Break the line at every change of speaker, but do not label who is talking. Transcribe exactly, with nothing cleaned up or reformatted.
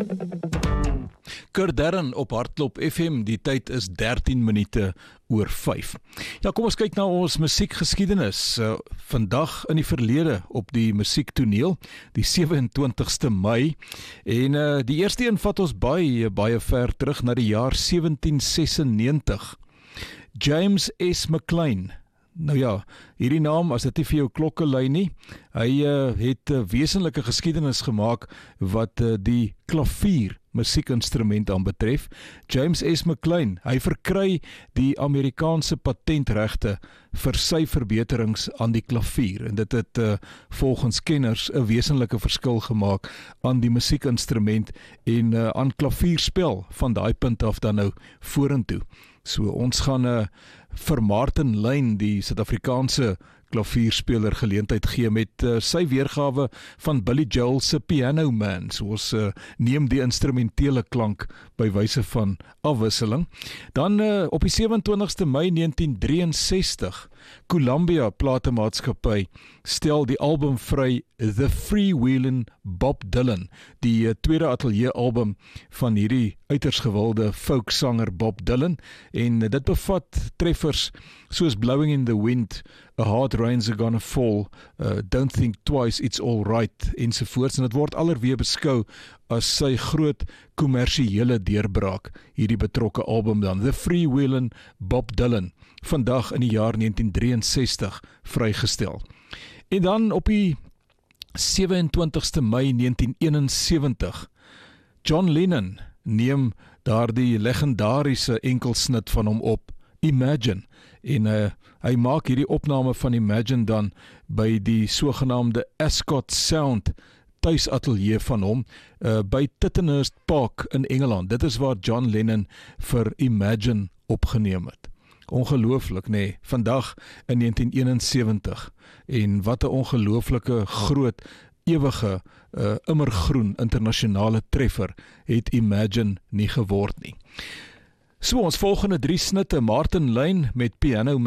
Kurt Darren op Hartklop F M, die tyd is dertien minute oor vyf. Ja, kom ons kyk na ons musiekgeskiedenis. Uh, vandag in die verlede op die musiektoneel, die sewe-en-twintigste Mei. En uh, die eerste een vat ons baie, baie ver terug na die jaar sewentien sesennegentig. James S. McLean. Nou ja, hierdie naam, as dit nie vir jou klokke lui nie, hy uh, het 'n uh, wesenlike geskiedenis gemaak wat uh, die klavier musiekinstrument aanbetref. James S. McLean, hy verkry die Amerikaanse patentregte vir sy verbeterings aan die klavier, en dit het uh, volgens kenners 'n wesenlike verskil gemaak aan die musiekinstrument en uh, aan klavierspel van daai punt af dan nou vorentoe. So ons gaan uh, vir Martin Lyn, die Suid-Afrikaanse klavierspeler, geleentheid gee met uh, sy weergawe van Billy Joel se Piano Man. So ons uh, neem die instrumentele klank by wyse van afwisseling. Dan uh, op die sewe-en-twintigste Mei negentien drieënsestig, Columbia Platemaatskappy stel die album vry The Freewheelin' Bob Dylan, die uh, tweede ateljee album van hierdie uiters gewilde folksanger Bob Dylan, en uh, dit bevat treffers soos Blowing in the Wind, A Hard Rains Are Gonna Fall, uh, Don't Think Twice, It's All Right, ensovoorts, en dit word allerweer beskou as sy groot kommersiële deurbraak, hierdie betrokke album dan, The Freewheelin' Bob Dylan, vandag in die jaar negentien drieënsestig vrygestel. En dan op die sewe-en-twintigste Mei negentien eenensewentig, John Lennon neem daardie legendariese enkelsnit van hom op, Imagine, en uh, hy maak hierdie opname van Imagine dan by die sogenaamde Ascot Sound tuisatelier van hom, uh, by Tittenhurst Park in Engeland. Dit is waar John Lennon vir Imagine opgeneem het. Ongelooflik, nee, vandag in negentien eenensewentig, en wat 'n ongelooflike groot, ewige, uh, immergroen internasionale treffer het Imagine nie geword nie. So, ons volgende drie snitte, Martin Lyn met Piano